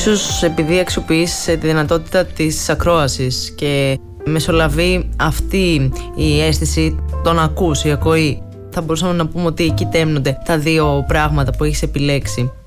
Ίσως επειδή αξιοποιείς τη δυνατότητα της ακρόασης και μεσολαβεί αυτή η αίσθηση, το να ακούς, η ακοή. Θα μπορούσαμε να πούμε ότι εκεί τέμνονται τα δύο πράγματα που έχεις επιλέξει.